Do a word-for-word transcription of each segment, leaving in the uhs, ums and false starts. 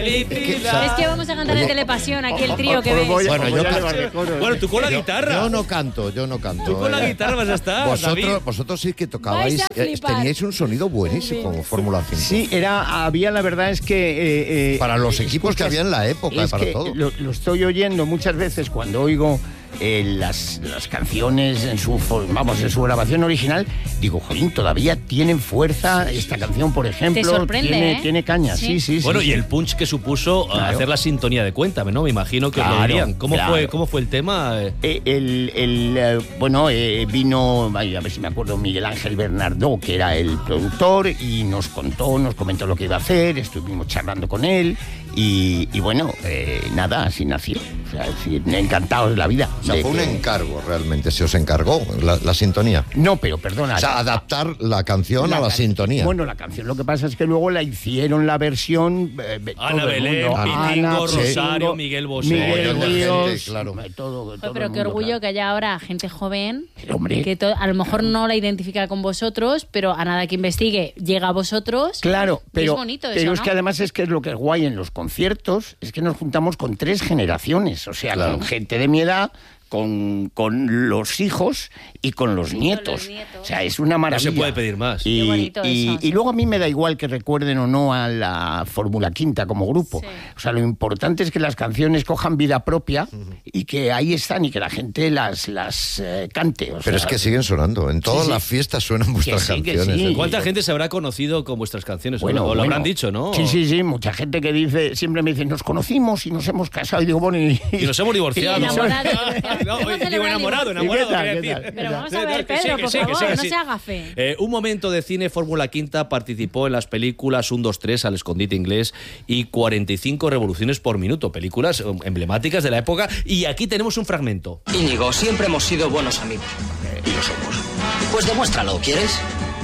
Es que, es que vamos a cantar en Telepasión, aquí el trío que ves. Bueno, yo bueno, tú con la guitarra. Yo no canto, yo no canto. Tú con la guitarra vas a estar, Vosotros, vosotros sí que tocabais, eh, teníais un sonido buenísimo como Fórmula cinco. Sí, era, había, la verdad es que... Eh, eh, para los equipos que había en la época, para que todo. Lo, lo estoy oyendo muchas veces cuando oigo eh, las, las canciones en su, vamos, en su grabación original, digo, jolín, todavía tienen fuerza esta canción, por ejemplo. Te sorprende, tiene, ¿eh? tiene caña, sí, sí, sí. Bueno, sí, y sí. el punch que supuso claro. hacer la sintonía de Cuéntame, ¿no? Me imagino que claro, os lo dirían. ¿Cómo, claro. fue, ¿Cómo fue el tema? Eh, el, el, eh, bueno, eh, vino, a ver si me acuerdo, Miguel Ángel Bernardo, que era el productor, y nos contó, nos comentó lo que iba a hacer, estuvimos charlando con él, y, y bueno, eh, nada, así nació. O sea, sí, encantados de la vida. O sea, fue un encargo realmente, se os encargó la, la sintonía. No, pero perdona. O sea, adaptar la canción la a la can... sintonía. Bueno, la canción, lo que pasa es que luego la hicieron la versión... Eh, Ana Belén, Pitingo, Rosario, Miguel Bosé. Miguel Ríos, gente, claro. todo, todo pero qué mundo, orgullo claro. que haya ahora gente joven pero, hombre, que to- a lo mejor no la identifica con vosotros, pero a nada que investigue llega a vosotros. Claro, pero, es bonito eso, pero ¿no? es que además es que es lo que es guay en los conciertos, es que nos juntamos con tres generaciones, o sea, claro. con gente de mi edad, con, con los hijos y con los, nietos. los nietos. O sea, es una maravilla. No se puede pedir más. Y, Qué bonito y, eso, y sí. luego a mí me da igual que recuerden o no a la Fórmula Quinta como grupo. Sí. O sea, lo importante es que las canciones cojan vida propia uh-huh. y que ahí están y que la gente las, las eh, cante. O Pero sea, es que siguen sonando. En todas sí, sí. las fiestas suenan vuestras Que sí, que canciones. sí. ¿Cuánta gente se habrá conocido con vuestras canciones? Bueno, o lo, bueno. habrán dicho, ¿no? Sí, sí, sí. Mucha gente que dice, siempre me dice, nos conocimos y nos hemos casado. Y digo, bueno, y, y nos hemos divorciado. Y enamorado. no, digo enamorado, enamorado. ¿Qué tal, decir. Pero vamos a Sí, ver, que sí, Pedro, que por sí, que favor, sí, que no sí. se haga fe. Eh, un momento de cine, Fórmula Quinta participó en las películas uno, dos, tres, Al escondite inglés y cuarenta y cinco revoluciones por minuto, películas emblemáticas de la época. Y aquí tenemos un fragmento. Íñigo, siempre hemos sido buenos amigos. Y lo somos. Pues demuéstralo, ¿quieres?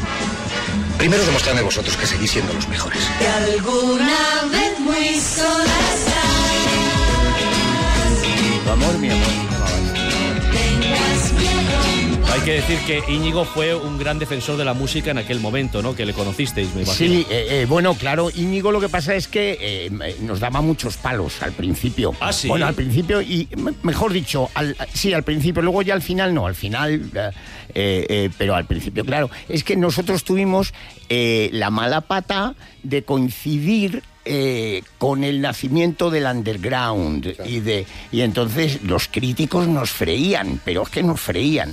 Primero demostrarme vosotros que seguís siendo los mejores. Que alguna vez muy solas tu amor, mi amor. tengas miedo. Hay que decir que Íñigo fue un gran defensor de la música en aquel momento, ¿no? Que le conocisteis, me imagino. Sí, eh, eh, bueno, claro, Íñigo lo que pasa es que eh, nos daba muchos palos al principio. ¿Ah, sí? Bueno, al principio, y mejor dicho, al, sí, al principio, luego ya al final no, al final, eh, eh, pero al principio, claro, es que nosotros tuvimos eh, la mala pata de coincidir Eh, con el nacimiento del underground, claro. y de y entonces los críticos nos freían, pero es que nos freían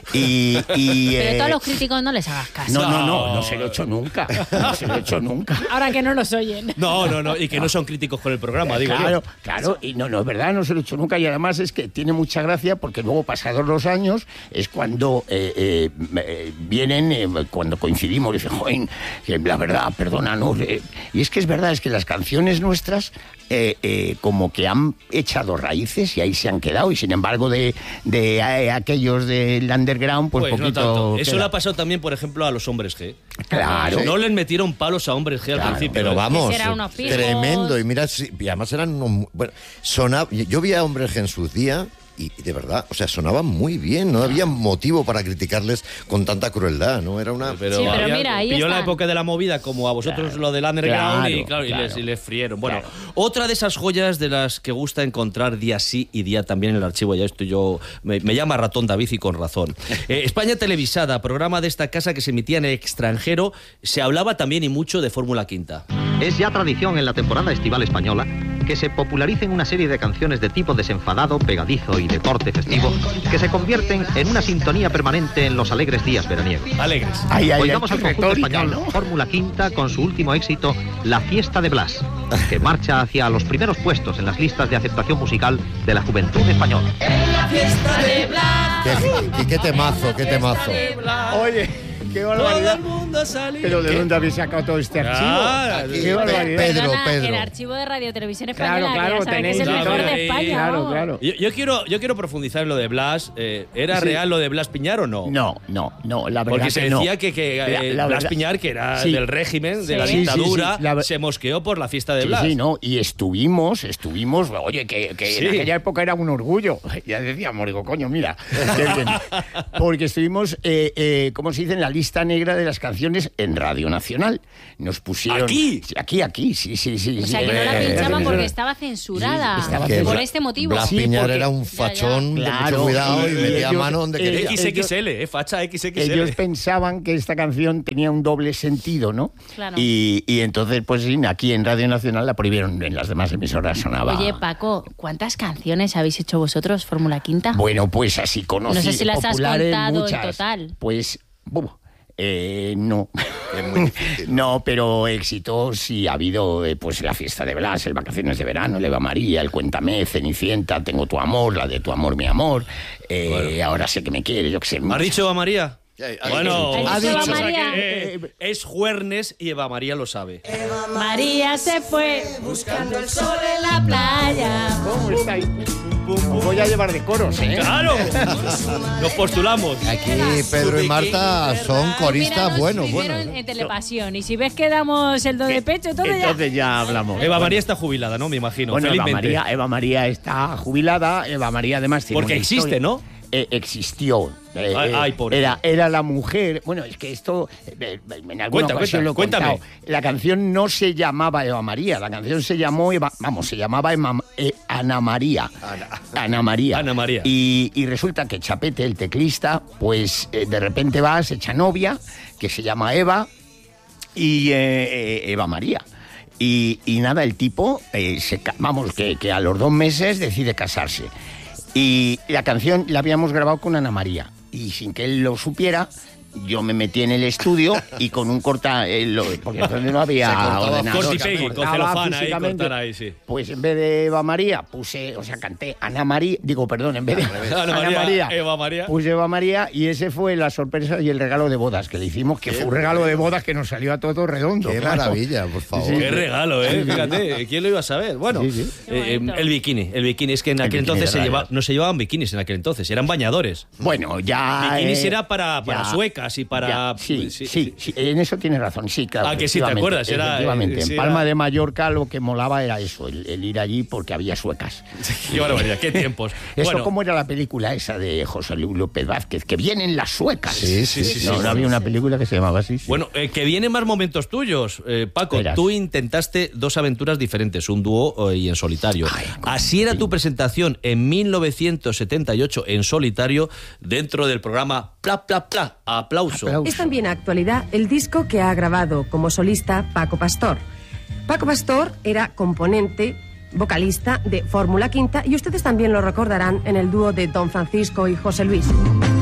y, y Pero eh, todos los críticos no les hagas caso. no, no, no, no se lo he hecho nunca, no se lo he hecho nunca. Ahora que no los oyen. No, no, no, y que no son críticos con el programa, digo Claro, yo. claro, y no, no, es verdad, no se lo he hecho nunca, y además es que tiene mucha gracia porque luego, pasados los años, es cuando eh, eh, eh, vienen, eh, cuando coincidimos, y dicen, joder, que la verdad, perdónanos, eh, y es que es verdad, es que las canciones nuestras eh, eh, como que han echado raíces y ahí se han quedado, y sin embargo de, de eh, aquellos del underground, pues, Pues no poquito tanto. Eso queda. le ha pasado también, por ejemplo, a los Hombres G. Claro. No les metieron palos a Hombres G al Claro, principio. Pero ¿eh? vamos, Que será unos pijos. tremendo. Y mira, sí, y además eran unos... Bueno, sonaba, yo vi a Hombres G en sus días y de verdad, o sea, sonaban muy bien. No había motivo para criticarles con tanta crueldad, ¿no? Era una... Pero, Sí, pero había- mira, ahí pilló la están. época de la movida como a vosotros Claro, lo del underground claro, y, claro, y, claro. les, y les frieron. Bueno, Claro. otra de esas joyas de las que gusta encontrar día sí y día también en el archivo, ya estoy yo, me, me llama Ratón David y con razón. Eh, España Televisada, programa de esta casa que se emitía en el extranjero, se hablaba también y mucho de Fórmula Quinta. Es ya tradición en la temporada estival española que se popularicen una serie de canciones de tipo desenfadado, pegadizo y de corte festivo que se convierten en una sintonía permanente en los alegres días veraniegos. Alegres. Ay, ay, Oigamos ay, al qué conjunto retórica, español ¿no? Fórmula Quinta con su último éxito, La Fiesta de Blas, que marcha hacia los primeros puestos en las listas de aceptación musical de la juventud española. La fiesta de Blas. Qué, y qué temazo, qué temazo. Oye, qué Todo barbaridad. el mundo salía. Pero ¿de ¿Qué? dónde habéis sacado todo este archivo? Ah, Qué aquí, barbaridad. Pedro, Perdona, Pedro. el archivo de Radio Televisión Claro, Española, claro, que ya sabe que es tenéis el mejor claro, de España. Claro, vamos. claro. Yo, yo quiero, yo quiero profundizar en lo de Blas. Eh, ¿Era Sí. real lo de Blas Piñar o no? No, no, no, la verdad Porque se que no. decía que, que La- eh, la Blas verdad- Piñar, que era Sí. del régimen, de la Sí. Sí, sí, dictadura, sí, la ver- se mosqueó por la fiesta de Sí, Blas. sí, no, y estuvimos, estuvimos, oye, que, que Sí. en aquella época era un orgullo. Ya decíamos, digo, coño, mira, qué bien. Porque estuvimos, eh, eh, ¿cómo se dice? En la lista lista negra de las canciones en Radio Nacional. Nos pusieron... ¿Aquí? Sí, aquí, aquí, sí, sí, sí. O sea, sí, que no la eh, pinchaban eh, porque estaba censurada. Sí, estaba Que por Bla- este motivo. Blas Sí, Piñar porque- era un Ya, ya. fachón de Claro, mucho cuidado y, y metía ellos- mano donde ellos- quería. X X L, eh, facha X X L. Ellos pensaban que esta canción tenía un doble sentido, ¿no? Claro. Y, y entonces, pues sí, aquí en Radio Nacional la prohibieron, en las demás emisoras sonaba... Oye, Paco, ¿cuántas canciones habéis hecho vosotros, Fórmula Quinta? Bueno, pues así conocidas, No sé si las has populares, contado en muchas. total. Pues, buh, eh, no. Es muy difícil. No, pero éxitos sí ha habido, eh, pues la fiesta de Blas, el Vacaciones de Verano, el Eva María, el Cuéntame, Cenicienta, Tengo tu amor, la de Tu amor, mi amor, eh, Bueno. Ahora sé que me quiere, yo que sé. ¿Has dicho Eva María? Ya, ha Bueno, dicho. Ha dicho Eva o sea María. que, eh, es Juernes y Eva María lo sabe. María se fue buscando el sol en la playa. ¿Cómo estáis? Os voy a llevar de coros, ¿eh? ¡Claro! Nos postulamos. Aquí Pedro y Marta son coristas Míranos buenos, primero buenos. En, en Telepasión. Y si ves que damos el do de pecho, entonces, Entonces ya hablamos. Eva María está jubilada, ¿no? Me imagino. Bueno, Eva felizmente. María, Eva María está jubilada, Eva María además tiene Porque una existe, historia. ¿no? Eh, existió. Eh, Ay, eh, ay, pobre. era, era la mujer. Bueno, es que esto eh, en alguna Cuenta, ocasión cuenta, lo he cuéntame. contado. La canción no se llamaba Eva María, la canción se llamó Eva, vamos, se llamaba Ema- eh, Ana María. Ana María. Ana María. Y, y resulta que Chapete, el teclista, pues eh, de repente va, se echa novia, que se llama Eva, y eh, eh, Eva María. Y, y nada, el tipo, eh, se, ca- vamos, que, que a los dos meses decide casarse. Y la canción la habíamos grabado con Ana María. Y sin que él lo supiera, yo me metí en el estudio y con un corta... eh, lo- porque entonces no había Se cortaba ordenador, corta y se pegue, con cortaba celofán ahí, físicamente. cortar ahí, sí. Pues en vez de Eva María, puse... O sea, canté Ana María... Digo, perdón, en vez de Ana María, Eva María. Puse Eva María y ese fue la sorpresa y el regalo de bodas que le hicimos, que fue un regalo de bodas que nos salió a todos redondo. Qué claro. maravilla, por favor. Qué regalo, ¿eh? Fíjate, ¿quién lo iba a saber? Bueno, Sí, sí. eh, Qué bonito. el bikini, el bikini. Es que en aquel bikini entonces de se rayas. lleva, no se llevaban bikinis en aquel entonces, eran bañadores. Bueno, ya... Bikinis eh, era para, para ya, suecas y para... ya, sí, sí, sí, sí, en eso tienes razón, sí, claro. Ah, que sí, ¿te efectivamente, acuerdas? Era, efectivamente. eh, sí, en Palma era- de Mallorca lo que molaba era eso, el, el ir allí porque había suecas. Qué barbaridad, qué tiempos. Eso Bueno, como era la película esa de José Luis López Vázquez, que vienen las suecas. Sí, sí, sí, No, sí, no había una película que se llamaba así. sí. Bueno, eh, que vienen más momentos tuyos. Eh, Paco, Verás. tú intentaste dos aventuras diferentes, un dúo eh, y en solitario. Ay, Así era sí. tu presentación en mil novecientos setenta y ocho en solitario dentro del programa Pla, Pla, Pla, Aplauso. Aplauso. Es también actualidad el disco que ha grabado como solista Paco Pastor. Paco Pastor era componente, vocalista de Fórmula Quinta y ustedes también lo recordarán en el dúo de Don Francisco y José Luis.